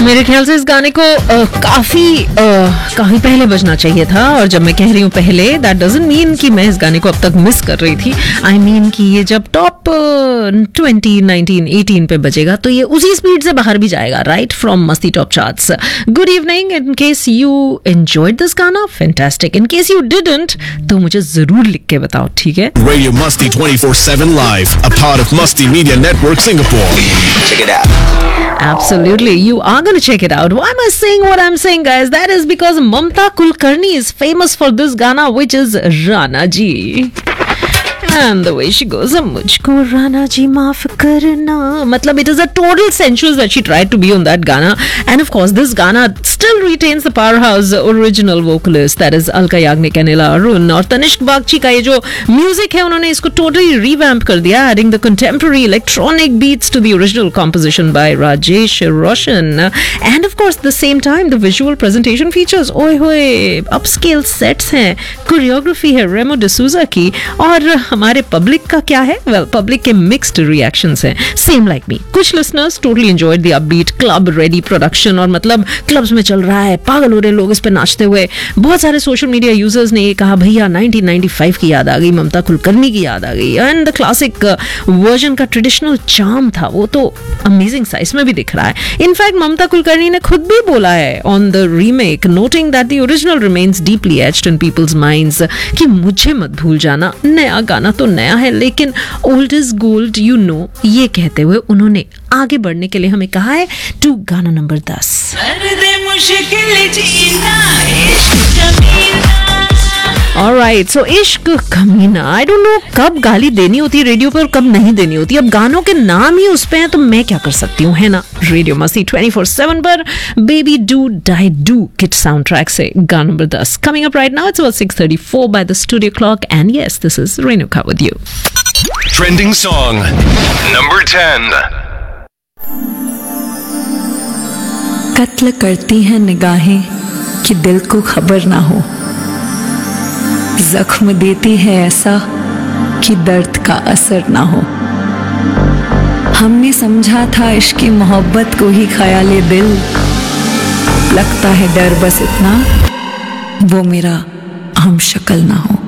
मेरे ख्याल से इस गाने को काफी पहले बजना चाहिए था, और जब मैं कह रही हूँ पहले, दैट डजंट मीन कि मैं इस गाने को अब तक मिस कर रही थी. आई मीन कि ये जब टॉप 20, 19, 18 पे बजेगा तो ये उसी स्पीड से बाहर भी जाएगा, राइट फ्रॉम मस्ती top charts. Good evening. In case you enjoyed this गाना, fantastic. In case you didn't, तो मुझे जरूर लिख के बताओ, ठीक है? Radio Musty 24/7 Live, a part of Musty Media Network Singapore. Check it out. Absolutely, you are going to check it out. Why am I saying what I'm saying, guys? That is because Mamta Kulkarni is famous for this Gana, which is Rana Ji. And the way she goes, mujhko Rana ji maaf karna. Matlab, it is a total sensuous that she tried to be on that Gana. And of course, this Gana still retains the powerhouse original vocalist, that is Alka Yagnik and Ella Arun. और तनिष्क बागची का ये जो music है, उन्होंने इसको totally revamp कर दिया, adding the contemporary electronic beats to the original composition by Rajesh Roshan. And of course, at the same time, the visual presentation features ओए होए upscale sets हैं, choreography है Remo D'Souza की, और हमारे पब्लिक का क्या है? वेल, पब्लिक के मिक्स्ड रिएक्शंस हैं. सेम लाइक मी, कुछ listeners totally enjoyed the upbeat club ready production, और मतलब क्लब्स में चल रहा है, पागल हो रहे लोग इस पे नाचते हुए. बहुत सारे सोशल मीडिया यूजर्स ने ये कहा, भैया 1995 की याद आ गई, ममता कुलकर्णी की याद आ गई. एंड द क्लासिक वर्जन का ट्रेडिशनल चार्म था, वो तो अमेजिंग सा इसमें भी दिख रहा है. इनफैक्ट ममता कुलकर्णी ने खुद भी बोला है on the remake, noting that the original remains deeply etched in people's minds, कि मुझे मत भूल जाना, नया गाना तो नया है लेकिन old is gold, you know. ये कहते हुए उन्होंने आगे बढ़ने के लिए हमें कहा है टू गाना नंबर 10. Alright, so इश्क कमीना. I don't know कब गाली देनी होती है रेडियो पर और कब नहीं देनी होती. अब गानों के नाम ही उस पे हैं तो मैं क्या कर सकती हूँ, है ना? रेडियो मस्ती 24/7 पर baby do die do kit sound track से गाना number 10. Coming up right now, it's about 6:34 by the studio clock, and yes, this is Renuka with you. Trending song number 10. कत्ल करती हैं निगाहें कि दिल को खबर ना हो, जख्म देती है ऐसा कि दर्द का असर ना हो. हमने समझा था इश्क की मोहब्बत को ही ख्याले दिल, लगता है डर बस इतना वो मेरा हम शक्ल ना हो.